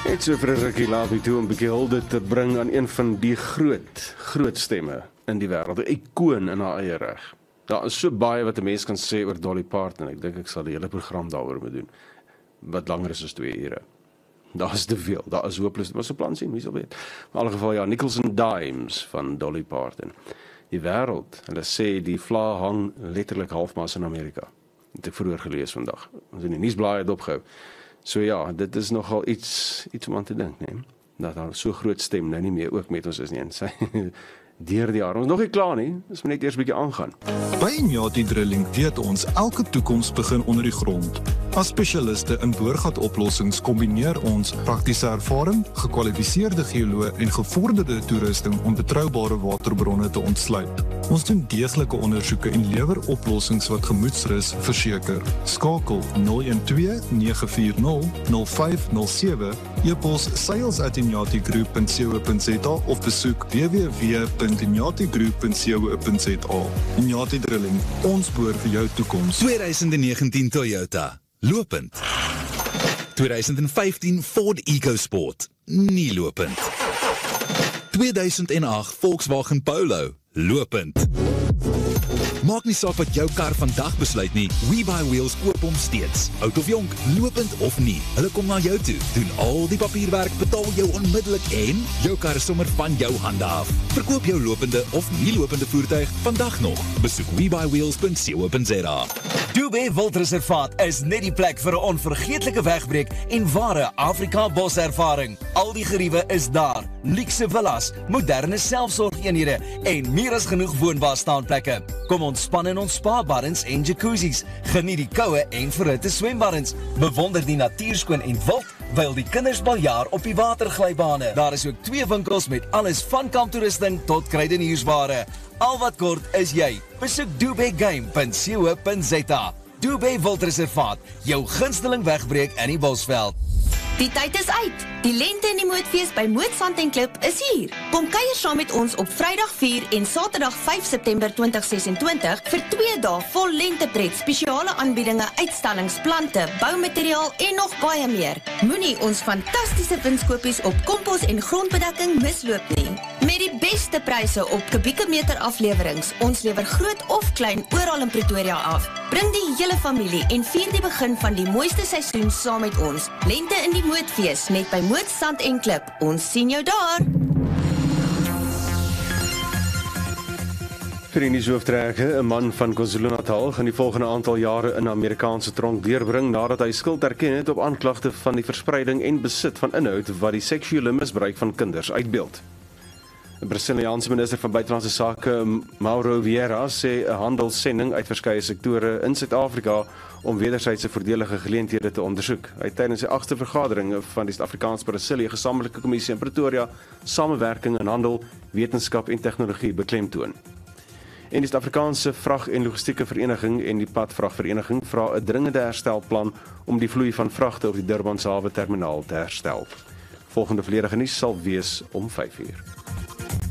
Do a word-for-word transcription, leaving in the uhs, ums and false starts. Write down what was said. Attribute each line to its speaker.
Speaker 1: Net so vir 'n rukkie laat my toe om 'n bietjie hulde te bring aan een van die groot, groot stemme in die wêreld, 'n ikoon in haar eie reg. Daar is so baie wat 'n mens kan sê oor Dolly Parton, en ek dink ek sal die hele program daaroor moet doen, wat langer is as twee ure. Daar is te veel, daar is hopeloos, maar so plan sien, wie sal weet. Maar in alle geval, ja, Nickels and Dimes van Dolly Parton. Die wêreld, hulle sê die vla hang letterlik halfmaas in Amerika. Het ek vroeër gelees vandag, ons in die nuusblaai het opgehou. So ja, dit is nogal iets, iets om aan te dink, nee? Dat daar so groot stem nou nie meer ook met ons is nie, en sy deur die jare, ons nog nie klaar nie, dis maar net eers 'n bietjie aangaan.
Speaker 2: By Inyati Drilling weet ons, elke toekoms begin onder die grond. As spesialiste in boorgatoplossings kombineer ons praktiese ervaring, gekwalifiseerde geoloë en gevorderde toerusting om betroubare waterbronne te ontsluit. Ons doen deeglike ondersoeke en lewer oplossings wat gemoedsrus verseker. Skakel nul een twee nege vier nul nul vyf nul sewe, e-pos sales at inyati group punt co punt za of besoek w w w punt inyati group punt co punt za. Inyati Drilling, ons boor vir jou toekoms.
Speaker 3: twintig negentien Toyota, lopend. twintig vyftien Ford EcoSport, nie lopend. tweeduisend agt Volkswagen Polo, lopend. Maak nie saak wat jou kar vandag besluit nie, WeBuyWheels koop hom steeds. Oud of jonk, lopend of nie, hulle kom na jou toe, doen al die papierwerk, betaal jou onmiddellik en jou kar is sommer van jou hande af. Verkoop jou lopende of nie lopende voertuig vandag nog. Besoek we buy wheels punt co punt za.
Speaker 4: Dubé Wildreservaat is net die plek vir 'n onvergeetlike wegbreek en ware Afrika boservaring. Al die geriewe is daar, luukse villas, moderne selfsorgeenhede en meer as genoeg woonbaar staanplekke. Kom ontspan in ons spa-baddens en jacuzzis, geniet die koue en verhitte swembaddens, bewonder die natuurskoon en wild, wyl die kinders baljaar op die waterglybane. Daar is ook twee winkels met alles van kamptoerusting tot kruideniersware. Al wat kort is jy, besoek dubé game punt co punt za. Dubé Wildreservaat, jou gunsteling wegbreek in die Bosveld.
Speaker 5: Die tyd is uit. Die lente in die mootfees by Mootsand en Klip is hier. Kom kuier saam met ons op Vrydag vier en Saterdag vyf September twintig sesentwintig vir twee dae vol lentepret, spesiale aanbiedinge, uitstallings, plante, boumateriaal en nog baie meer. Moenie ons fantastiese winskopies op kompos en grondbedekking misloop nie. Met die beste pryse op kubieke meter aflewerings. Ons lewer groot of klein oral in Pretoria af. Bring die hele familie en vier die begin van die mooiste seisoen saam met ons. Lente in die mootfees net by Mootsand en Klip. Ons sien jou daar.
Speaker 1: Vir die nuushooftrekke, 'n man van KwaZulu-Natal gaan die volgende aantal jare in 'n Amerikaanse tronk deurbring nadat hy skuld erken het op aanklagte van die verspreiding en besit van inhoud wat die seksuele misbruik van kinders uitbeeld. 'n Brasiliaanse minister van buitelandse sake, Mauro Vieira, sê 'n handelssending uit verskeie sektore in Suid-Afrika om wederwysige voordelige geleenthede te ondersoek. Hy het tydens sy agste vergadering van die Suid-Afrikaans-Brasilië Gesamentlike Kommissie in Pretoria samewerking in handel, wetenskap en tegnologie beklemtoon. En die Suid-Afrikaanse Vrag- en Logistieke Vereniging en die Padvragvereniging vra 'n dringende herstelplan om die vloei van vragte op die Durbanse hawe terminaal te herstel. Volgende volledige nuus sal wees om vyf uur.